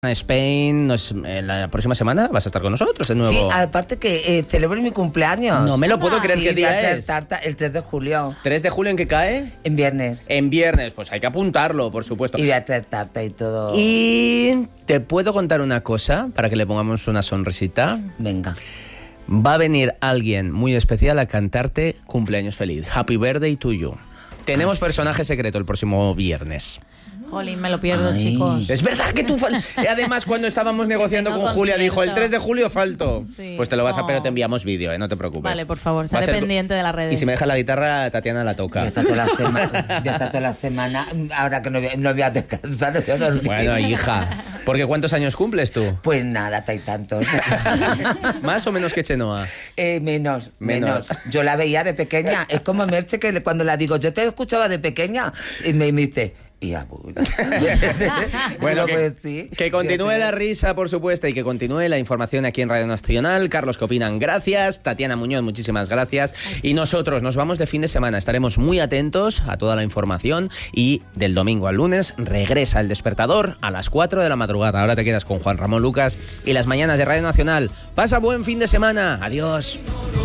Spain, la próxima semana vas a estar con nosotros de nuevo. Sí, aparte que celebro mi cumpleaños. No me lo puedo creer. Sí, ¿Qué día es? Tarta el 3 de julio. ¿3 de julio en qué cae? En viernes. En viernes, pues hay que apuntarlo, por supuesto. Y voy a traer tarta y todo. Y te puedo contar una cosa para que le pongamos una sonrisita. Venga. Va a venir alguien muy especial a cantarte cumpleaños feliz. Happy birthday to you. Tenemos personaje secreto el próximo viernes. Jolín, me lo pierdo, Ay. chicos. Es verdad que tú... Además, cuando estábamos negociando Que no con Julia, dijo, el concierto. 3 de julio falto. Sí. Pues te lo vas a... No. Pero te enviamos vídeo, no te preocupes. Vale, por favor, Va a estaré ser- pendiente de las redes. Y si me dejas la guitarra, Tatiana la toca. Voy a estar toda la semana. Ahora que no voy a descansar, no voy a dormir. Bueno, hija. Porque ¿cuántos años cumples tú? Pues nada, hay tantos. ¿Más o menos que Chenoa? Menos. Menos. Yo la veía de pequeña. Es como Merche, que cuando la digo, yo te escuchaba de pequeña. Y me dice... Y abuela. Bueno, Digo, pues sí. que continúe la risa, por supuesto, y que continúe la información aquí en Radio Nacional. Carlos, ¿qué opinan? Gracias. Tatiana Muñoz, muchísimas gracias. Y nosotros nos vamos de fin de semana. Estaremos muy atentos a toda la información y del domingo al lunes regresa El Despertador a las 4 de la madrugada. Ahora te quedas con Juan Ramón Lucas y las mañanas de Radio Nacional. Pasa buen fin de semana. Adiós.